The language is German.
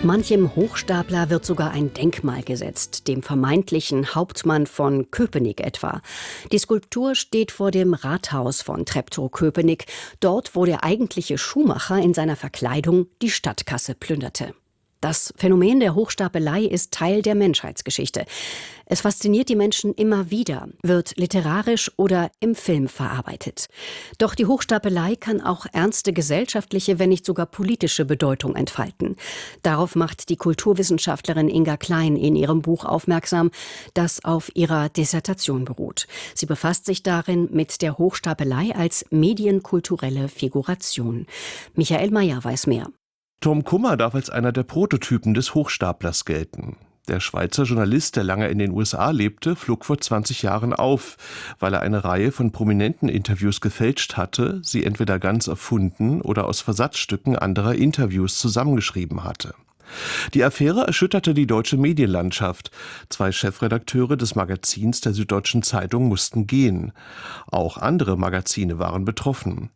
Manchem Hochstapler wird sogar ein Denkmal gesetzt, dem vermeintlichen Hauptmann von Köpenick etwa. Die Skulptur steht vor dem Rathaus von Treptow-Köpenick, dort, wo der eigentliche Schuhmacher in seiner Verkleidung die Stadtkasse plünderte. Das Phänomen der Hochstapelei ist Teil der Menschheitsgeschichte. Es fasziniert die Menschen immer wieder, wird literarisch oder im Film verarbeitet. Doch die Hochstapelei kann auch ernste gesellschaftliche, wenn nicht sogar politische Bedeutung entfalten. Darauf macht die Kulturwissenschaftlerin Inga Klein in ihrem Buch aufmerksam, das auf ihrer Dissertation beruht. Sie befasst sich darin mit der Hochstapelei als medienkulturelle Figuration. Michael Mayer weiß mehr. Tom Kummer darf als einer der Prototypen des Hochstaplers gelten. Der Schweizer Journalist, der lange in den USA lebte, flog vor 20 Jahren auf, weil er eine Reihe von prominenten Interviews gefälscht hatte, sie entweder ganz erfunden oder aus Versatzstücken anderer Interviews zusammengeschrieben hatte. Die Affäre erschütterte die deutsche Medienlandschaft. 2 Chefredakteure des Magazins der Süddeutschen Zeitung mussten gehen. Auch andere Magazine waren betroffen.